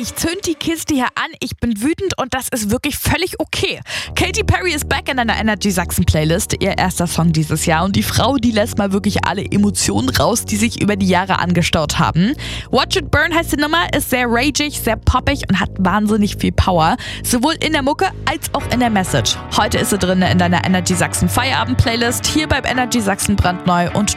ich zünd die Kiste hier an, ich bin wütend und das ist wirklich völlig okay. Katy Perry ist back in einer Energy Sachsen Playlist, ihr erster Song dieses Jahr, und die Frau, die lässt mal wirklich alle Emotionen raus, die sich über die Jahre angestaut haben. Watch It Burn heißt die Nummer, ist sehr ragig, sehr poppig und hat wahnsinnig viel Power, sowohl in der Mucke als auch in der Message. Heute ist sie drin in deiner Energy Sachsen Feierabend Playlist, hier beim Energy Sachsen brandneu und